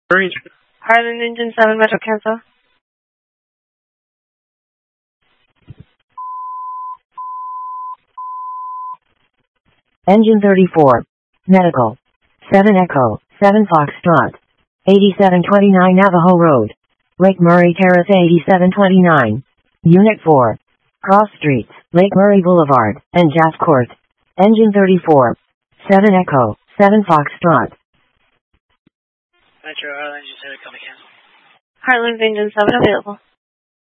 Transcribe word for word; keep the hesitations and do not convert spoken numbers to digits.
Ranger. Harlan Engine seven, Metro cancel. Engine thirty-four. Medical. seven Echo, seven Foxtrot. eighty-seven twenty-nine Navajo Road. Lake Murray Terrace eighty-seven twenty-nine. Unit four. Cross Streets, Lake Murray Boulevard, and Jazz Court. Engine thirty-four. seven Echo, seven Foxtrot. Metro Harlan Engine seven, copy cancel. Harlan Engine seven available.